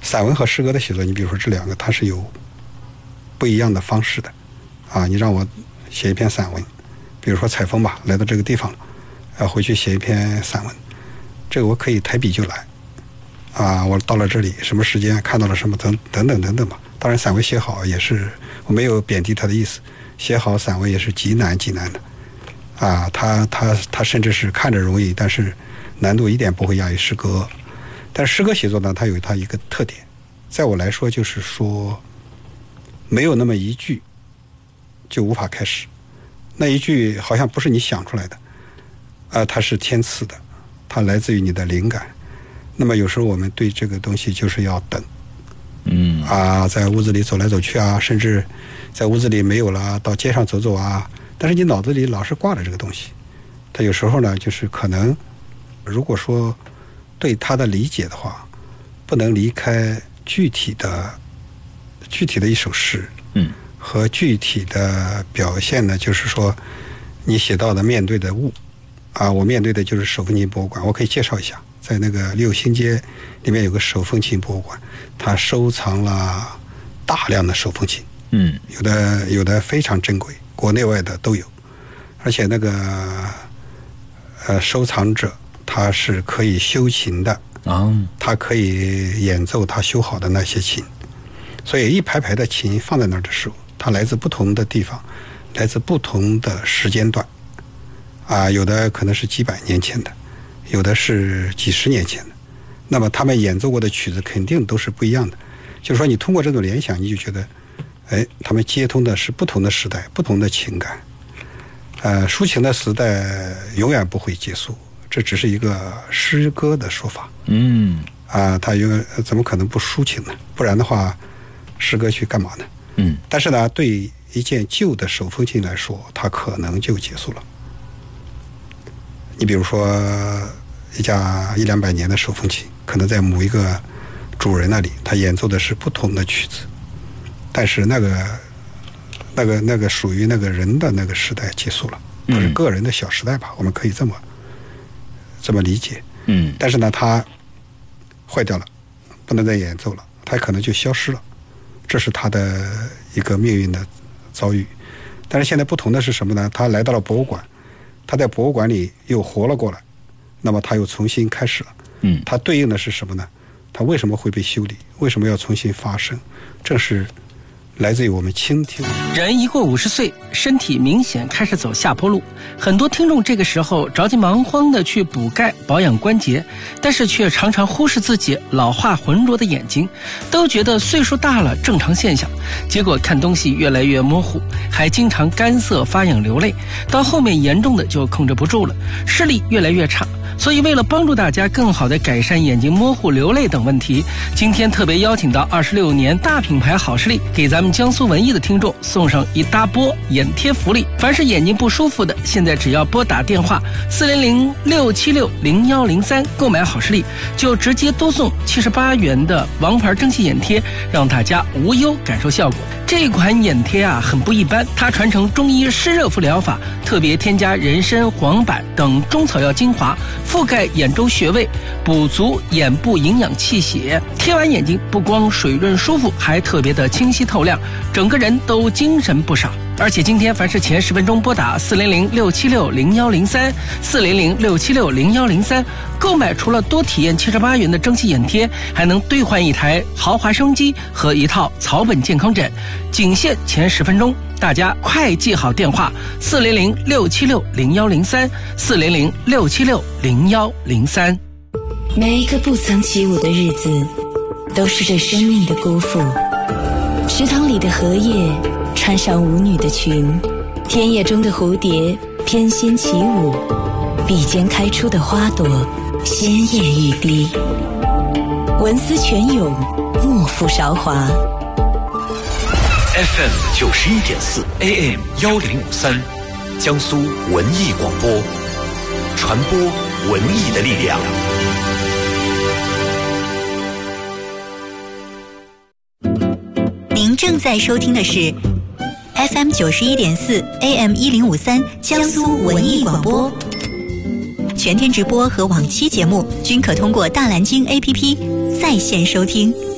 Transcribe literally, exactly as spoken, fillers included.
散文和诗歌的写作，你比如说这两个，它是有不一样的方式的啊。你让我写一篇散文，比如说采风吧，来到这个地方了，要回去写一篇散文，这个我可以抬笔就来啊。我到了这里，什么时间看到了什么等等等等等吧。当然，散文写好也是，我没有贬低他的意思，写好散文也是极难极难的啊。他他他甚至是看着容易，但是难度一点不会亚于诗歌。但是诗歌写作呢，它有它一个特点，在我来说就是说，没有那么一句就无法开始，那一句好像不是你想出来的，啊，它是天赐的，它来自于你的灵感。那么有时候我们对这个东西就是要等，嗯啊，在屋子里走来走去啊，甚至在屋子里没有了，到街上走走啊，但是你脑子里老是挂着这个东西，它有时候呢，就是可能如果说对它的理解的话，不能离开具体的具体的一首诗，嗯，和具体的表现呢，就是说你写到的面对的物啊，我面对的就是手风琴博物馆，我可以介绍一下，在那个六星街里面有个手风琴博物馆，它收藏了大量的手风琴，嗯，有的有的非常珍贵，国内外的都有，而且那个呃收藏者他是可以修琴的啊，他可以演奏他修好的那些琴，所以一排排的琴放在那儿的时候，它来自不同的地方，来自不同的时间段啊，有的可能是几百年前的，有的是几十年前的，那么他们演奏过的曲子肯定都是不一样的，就是说你通过这种联想，你就觉得哎，他们接通的是不同的时代，不同的情感。呃，抒情的时代永远不会结束，这只是一个诗歌的说法。嗯，啊，它永怎么可能不抒情呢？不然的话，诗歌去干嘛呢？嗯，但是呢，对一件旧的手风琴来说，它可能就结束了。你比如说，一架一两百年的手风琴，可能在某一个主人那里，他演奏的是不同的曲子，但是那个。那个那个属于那个人的那个时代结束了，不是个人的小时代吧？我们可以这么这么理解。嗯，但是呢，它坏掉了，不能再演奏了，它可能就消失了，这是它的一个命运的遭遇。但是现在不同的是什么呢？它来到了博物馆，它在博物馆里又活了过来，那么它又重新开始了。嗯，它对应的是什么呢？它为什么会被修理？为什么要重新发生？正是来自于我们倾听。 人一过五十岁，身体明显开始走下坡路。很多听众这个时候着急忙慌地去补钙保养关节，但是却常常忽视自己老化浑浊的眼睛，都觉得岁数大了正常现象，结果看东西越来越模糊，还经常干涩发痒流泪，到后面严重的就控制不住了，视力越来越差。所以为了帮助大家更好地改善眼睛模糊、流泪等问题，今天特别邀请到二十六年大品牌好视力，给咱们江苏文艺的听众送上一大波眼贴福利。凡是眼睛不舒服的，现在只要拨打电话四零零六七六零幺零三购买好视力，就直接多送七十八元的王牌蒸汽眼贴，让大家无忧感受效果。这款眼贴啊很不一般，它传承中医湿热敷疗法，特别添加人参、黄柏等中草药精华，覆盖眼周穴位，补足眼部营养气血。贴完眼睛不光水润舒服，还特别的清晰透亮，整个人都精神不少。而且今天凡是前十分钟拨打四零零六七六零幺零三四零零六七六零幺零三购买，除了多体验七十八元的蒸汽眼贴，还能兑换一台豪华收音机和一套草本健康枕。仅限前十分钟，大家快记好电话四零零六七六零幺零三四零零六七六零幺零三。 每一个不曾起舞的日子，都是对生命的辜负。池塘里的荷叶穿上舞女的裙，田野中的蝴蝶翩跹起舞，笔尖开出的花朵鲜艳欲滴，文思泉涌，莫负韶华。 F M 九十一点四 A M 幺零五三，江苏文艺广播，传播文艺的力量。 您正在收听的是 F M 九十一点四 A M 一零五三江苏文艺广播，全天直播和往期节目均可通过大蓝鲸 A P P 在线收听。